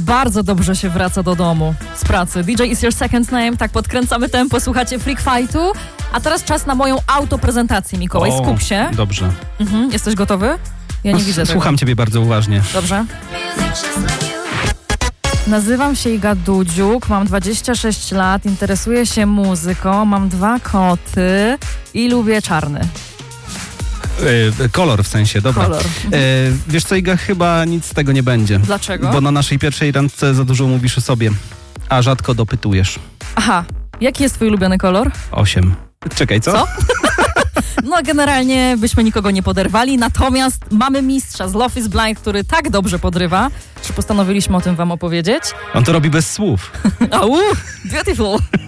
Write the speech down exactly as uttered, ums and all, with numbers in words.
bardzo dobrze się wraca do domu z pracy. D J is your second name, tak podkręcamy tempo, słuchacie Freak Fightu. A teraz czas na moją autoprezentację, Mikołaj. O, skup się. Dobrze. Mhm. Jesteś gotowy? Ja nie no, widzę Słucham tego. ciebie bardzo uważnie. Dobrze. Nazywam się Iga Dudziuk, mam dwadzieścia sześć lat, interesuję się muzyką, mam dwa koty i lubię czarny. E, kolor w sensie, dobra. Kolor. E, wiesz co, Iga, chyba nic z tego nie będzie. Dlaczego? Bo na naszej pierwszej randce za dużo mówisz o sobie, a rzadko dopytujesz. Aha, jaki jest twój ulubiony kolor? Osiem. Czekaj, co? Co? No generalnie byśmy nikogo nie poderwali, natomiast mamy mistrza z Love is Blind, który tak dobrze podrywa, że postanowiliśmy o tym wam opowiedzieć. On to robi bez słów. Au, beautiful!